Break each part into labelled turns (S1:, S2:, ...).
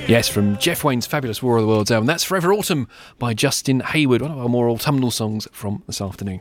S1: Yes, from Jeff Wayne's fabulous War of the Worlds album. That's Forever Autumn by Justin Hayward, one of our more autumnal songs from this afternoon.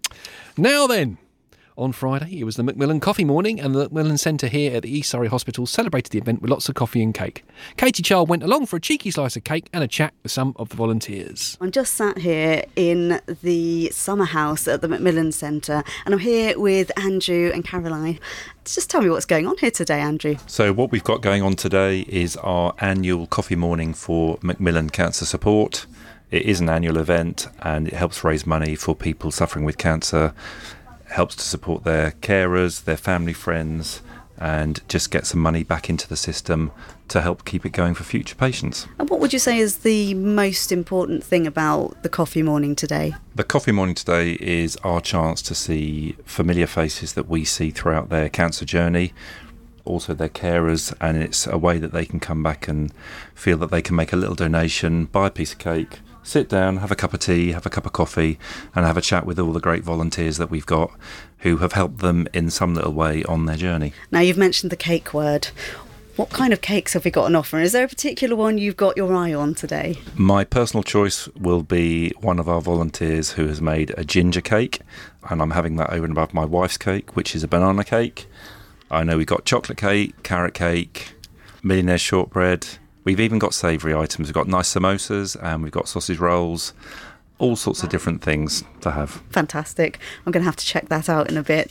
S1: Now then, on Friday, it was the Macmillan Coffee Morning, and the Macmillan Centre here at the East Surrey Hospital celebrated the event with lots of coffee and cake. Katie Child went along for a cheeky slice of cake and a chat with some of the volunteers.
S2: I'm just sat here in the summer house at the Macmillan Centre, and I'm here with Andrew and Caroline. Just tell me what's going on here today, Andrew.
S3: So what we've got going on today is our annual coffee morning for Macmillan Cancer Support. It is an annual event and it helps raise money for people suffering with cancer, helps to support their carers, their family, friends, and just get some money back into the system to help keep it going for future patients.
S2: And what would you say is the most important thing about the coffee morning today?
S3: The coffee morning today is our chance to see familiar faces that we see throughout their cancer journey, also their carers, and it's a way that they can come back and feel that they can make a little donation, buy a piece of cake, sit down, have a cup of tea, have a cup of coffee, and have a chat with all the great volunteers that we've got who have helped them in some little way on their journey.
S2: Now, you've mentioned the cake word. What kind of cakes have we got on offer? Is there a particular one you've got your eye on today?
S3: My personal choice will be one of our volunteers who has made a ginger cake, and I'm having that over and above my wife's cake, which is a banana cake. I know we've got chocolate cake, carrot cake, millionaire shortbread. We've even got savoury items. We've got nice samosas and we've got sausage rolls, all sorts of different things to have.
S2: Fantastic. I'm going to have to check that out in a bit.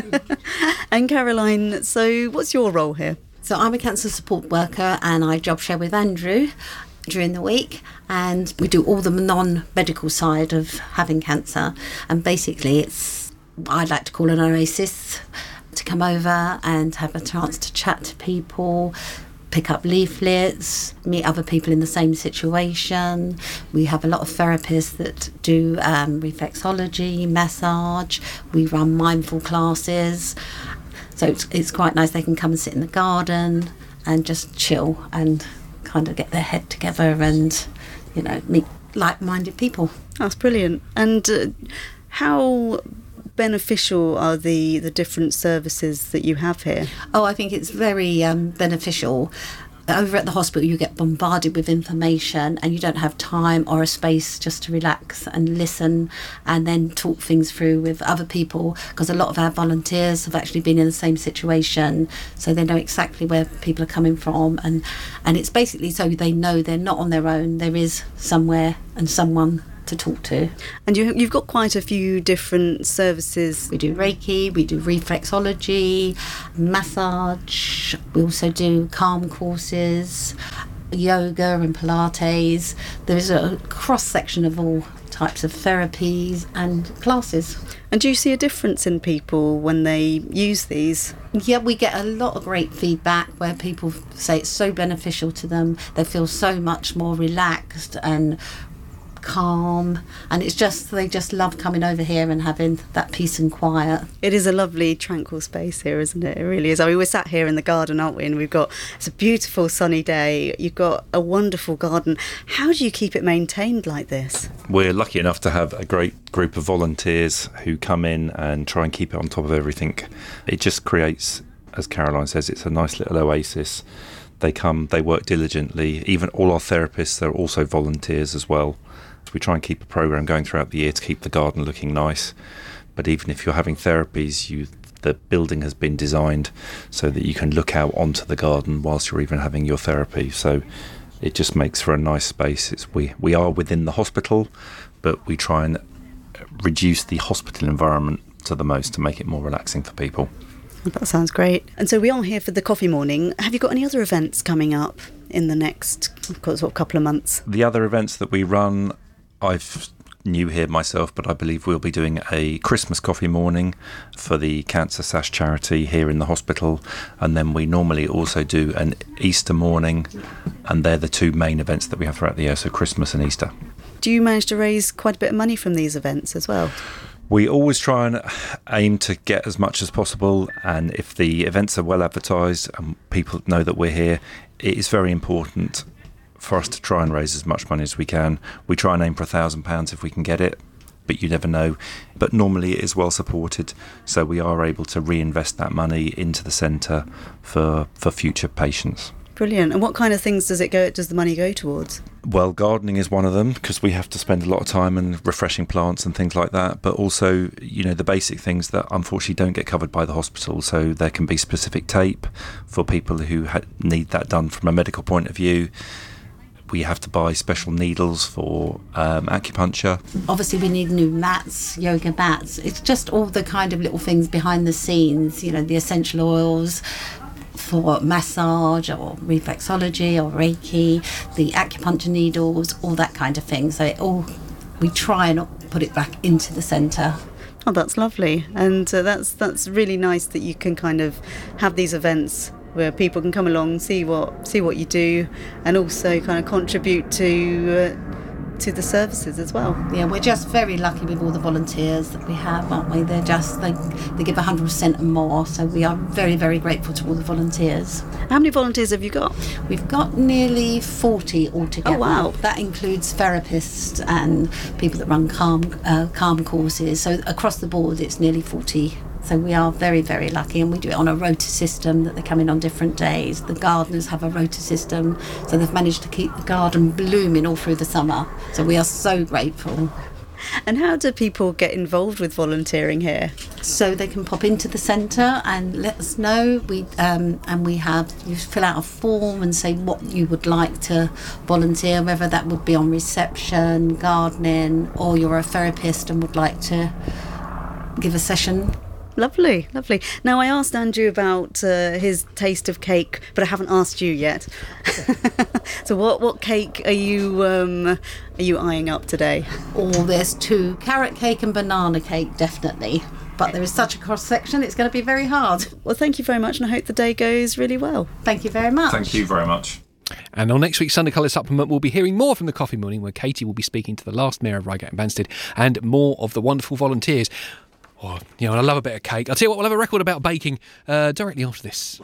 S2: And Caroline, so what's your role here?
S4: So I'm a cancer support worker and I job share with Andrew during the week, and we do all the non-medical side of having cancer, and basically it's what I'd like to call an oasis to come over and have a chance to chat to people, pick up leaflets, meet other people in the same situation. We have a lot of therapists that do reflexology, massage. We run mindful classes. So it's quite nice. They can come and sit in the garden and just chill and kind of get their head together and, you know, meet like-minded people.
S2: That's brilliant. And how beneficial are the different services that you have here?
S4: Oh, I think it's very beneficial. Over at the hospital you get bombarded with information and you don't have time or a space just to relax and listen and then talk things through with other people, because a lot of our volunteers have actually been in the same situation, so they know exactly where people are coming from, and it's basically so they know they're not on their own. There is somewhere and someone to talk to.
S2: And you've got quite a few different services.
S4: We do Reiki, we do reflexology, massage, we also do calm courses, yoga and Pilates. There's a cross-section of all types of therapies and classes.
S2: And do you see a difference in people when they use these?
S4: Yeah, we get a lot of great feedback where people say it's so beneficial to them. They feel so much more relaxed and calm, and it's just they just love coming over here and having that peace and quiet.
S2: It is a lovely tranquil space here, isn't it? It really is. I mean, we're sat here in the garden, aren't we? And it's a beautiful sunny day. You've got a wonderful garden. How do you keep it maintained like this?
S3: We're lucky enough to have a great group of volunteers who come in and try and keep it on top of everything. It just creates, as Caroline says, it's a nice little oasis. They come, they work diligently. Even all our therapists are also volunteers as well. We try and keep a programme going throughout the year to keep the garden looking nice. But even if you're having therapies, the building has been designed so that you can look out onto the garden whilst you're even having your therapy. So it just makes for a nice space. We are within the hospital, but we try and reduce the hospital environment to the most to make it more relaxing for people.
S2: That sounds great. And so we are here for the coffee morning. Have you got any other events coming up in the next sort of couple of months?
S3: The other events that we run, I've new here myself, but I believe we'll be doing a Christmas coffee morning for the Cancer Sash charity here in the hospital, and then we normally also do an Easter morning, and they're the two main events that we have throughout the year, so Christmas and Easter.
S2: Do you manage to raise quite a bit of money from these events as well?
S3: We always try and aim to get as much as possible, and if the events are well advertised and people know that we're here, it is very important for us to try and raise as much money as we can. We try and aim for £1,000 if we can get it, but you never know. But normally it is well supported, so we are able to reinvest that money into the centre for future patients.
S2: Brilliant. And what kind of things does the money go towards?
S3: Well, gardening is one of them, because we have to spend a lot of time and refreshing plants and things like that. But also, the basic things that unfortunately don't get covered by the hospital. So there can be specific tape for people who need that done from a medical point of view. We have to buy special needles for acupuncture.
S4: Obviously, we need new mats, yoga mats. It's just all the kind of little things behind the scenes, the essential oils for massage or reflexology or Reiki, the acupuncture needles, all that kind of thing. So we try and put it back into the centre.
S2: Oh, that's lovely. And that's really nice that you can kind of have these events where people can come along, see what you do, and also kind of contribute to the services as well.
S4: Yeah, we're just very lucky with all the volunteers that we have, aren't we? They give 100% and more, so we are very, very grateful to all the volunteers.
S2: How many volunteers have you got?
S4: We've got nearly 40 altogether.
S2: Oh, wow.
S4: That includes therapists and people that run calm courses. So across the board, it's nearly 40. So we are very, very lucky, and we do it on a rota system that they come in on different days. The gardeners have a rota system, so they've managed to keep the garden blooming all through the summer. So we are so grateful.
S2: And how do people get involved with volunteering here?
S4: So they can pop into the centre and let us know. You fill out a form and say what you would like to volunteer, whether that would be on reception, gardening, or you're a therapist and would like to give a session.
S2: Lovely, lovely. Now, I asked Andrew about his taste of cake, but I haven't asked you yet. So what cake are you eyeing up today?
S4: Oh, there's 2, carrot cake and banana cake, definitely. But there is such a cross-section, it's going to be very hard.
S2: Well, thank you very much, and I hope the day goes really well.
S4: Thank you very much.
S3: Thank you very much.
S1: And on next week's Sunday Colour Supplement, we'll be hearing more from the Coffee Morning, where Katie will be speaking to the last Mayor of Reigate and Banstead and more of the wonderful volunteers. Oh, I love a bit of cake. I'll tell you what, we'll have a record about baking directly after this.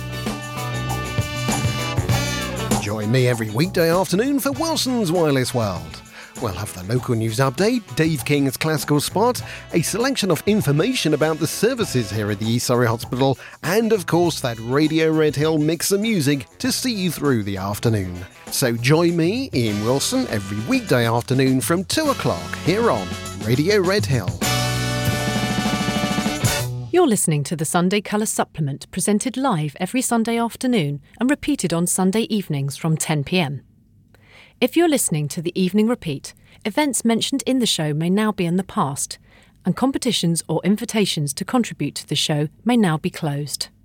S5: Join me every weekday afternoon for Wilson's Wireless World. We'll have the local news update, Dave King's classical spot, a selection of information about the services here at the East Surrey Hospital, and of course that Radio Red Hill mix of music to see you through the afternoon. So join me, Ian Wilson, every weekday afternoon from 2 o'clock here on Radio Red Hill.
S6: You're listening to the Sunday Colour Supplement, presented live every Sunday afternoon and repeated on Sunday evenings from 10 p.m. If you're listening to the evening repeat, events mentioned in the show may now be in the past, and competitions or invitations to contribute to the show may now be closed.